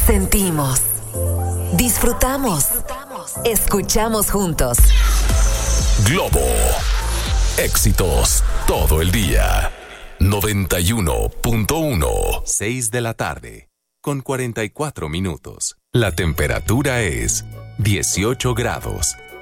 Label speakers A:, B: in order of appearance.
A: Sentimos, disfrutamos, escuchamos juntos.
B: Globo. Éxitos todo el día. 91.1. 6 de la tarde, con 44 minutos. La temperatura es 18 grados.